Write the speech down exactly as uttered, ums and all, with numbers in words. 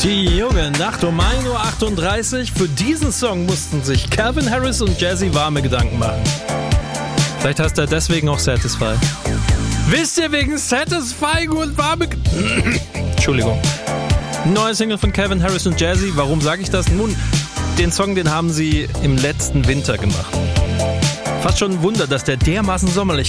Die junge Nacht um ein Uhr achtunddreißig. Für diesen Song mussten sich Calvin Harris und Jazzy warme Gedanken machen. Vielleicht heißt er deswegen auch Satisfy. Wisst ihr, wegen Satisfying und warme... Entschuldigung. Neue Single von Calvin Harris und Jazzy. Warum sage ich das? Nun, den Song, den haben sie im letzten Winter gemacht. Fast schon ein Wunder, dass der dermaßen sommerlich